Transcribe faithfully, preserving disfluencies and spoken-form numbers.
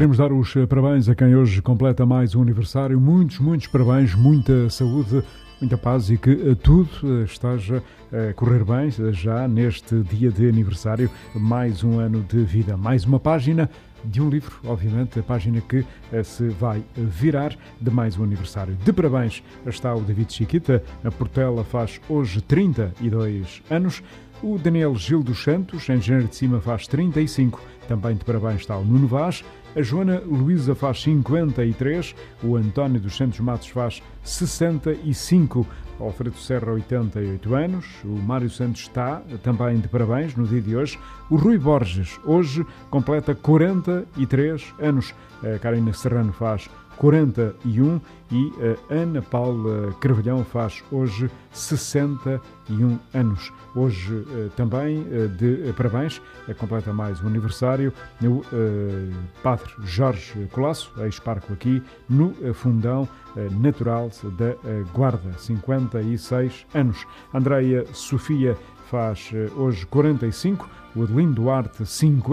queremos dar os parabéns a quem hoje completa mais um aniversário. Muitos, muitos parabéns, muita saúde, muita paz e que tudo esteja a correr bem já neste dia de aniversário. Mais um ano de vida, mais uma página de um livro, obviamente, a página que se vai virar de mais um aniversário. De parabéns está o David Chiquita, a Portela faz hoje trinta e dois anos. O Daniel Gil dos Santos, engenheiro de cima, faz trinta e cinco. Também de parabéns está o Nuno Vaz. A Joana Luísa faz cinquenta e três. O António dos Santos Matos faz sessenta e cinco. O Alfredo Serra, oitenta e oito anos. O Mário Santos está também de parabéns no dia de hoje. O Rui Borges, hoje, completa quarenta e três anos. A Karina Serrano faz quarenta e um e a Ana Paula Carvalhão faz hoje sessenta e um anos. Hoje também de parabéns, completa mais um aniversário o Padre Jorge Colasso, ex-parco aqui no Fundão Natural da Guarda, cinquenta e seis anos. Andreia Sofia faz hoje quarenta e cinco, o Adelino Duarte cinquenta.